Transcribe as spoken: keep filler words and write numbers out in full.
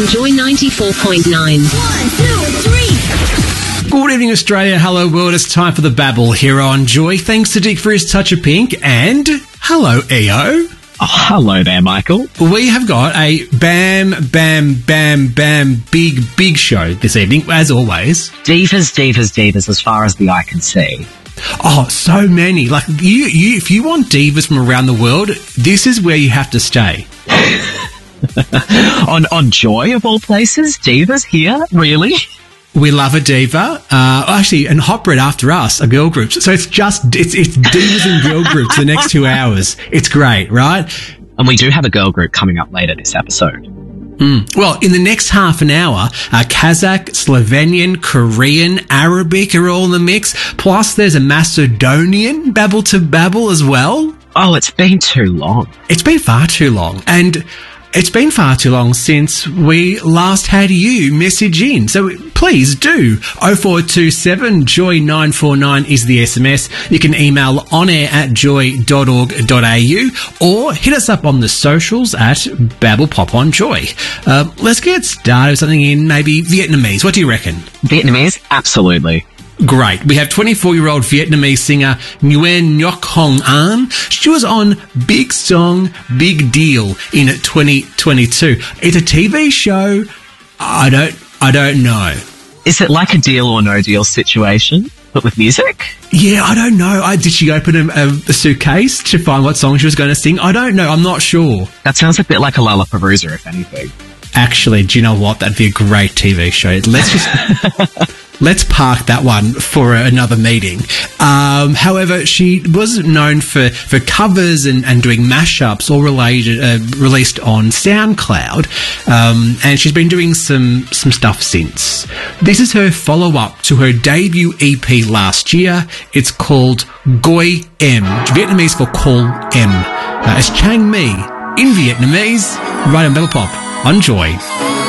on Joy ninety-four point nine. One, two, three. Good evening, Australia. Hello, world. It's time for the Babble here on Joy. Thanks to Dick for his touch of pink. And hello, E O. Oh, hello there, Michael. We have got a bam, bam, bam, bam, big, big show this evening, as always. Divas, divas, divas, as far as the eye can see. Oh, so many. Like, you, you, if you want divas from around the world, this is where you have to stay. on on Joy, of all places? Divas here? Really? We love a diva. Uh, actually, and Hot Bread after us are girl groups. So it's just, it's, it's divas and girl groups the next two hours. It's great, right? And we do have a girl group coming up later this episode. Mm. Well, in the next half an hour, uh, Kazakh, Slovenian, Korean, Arabic are all in the mix. Plus, there's a Macedonian Babble to Babble as well. Oh, it's been too long. It's been far too long. And it's been far too long since we last had you message in. So please do. oh four two seven joy nine four nine is the S M S. You can email onair at joy dot org dot a u or hit us up on the socials at Babble Pop on Joy. Uh, let's get started with something in maybe Vietnamese. What do you reckon? Vietnamese? Absolutely. Great. We have twenty-four-year-old Vietnamese singer Nguyen Ngoc Hong An. She was on Big Song, Big Deal in twenty twenty-two. It's a T V show. I don't, I don't know. Is it like a Deal or No Deal situation, but with music? Yeah, I don't know. I, did she open a, a, a suitcase to find what song she was going to sing? I don't know. I'm not sure. That sounds a bit like a Lollapalooza, if anything. Actually, do you know what? That'd be a great T V show. Let's just... Let's park that one for another meeting. Um, however, she was known for, for covers and, and doing mashups, all related, uh, released on SoundCloud. Um, and she's been doing some, some stuff since. This is her follow-up to her debut E P last year. It's called Goi Em, Vietnamese for Call M. Uh, it's Chang Mi in Vietnamese, right on Babble Pop on Joy.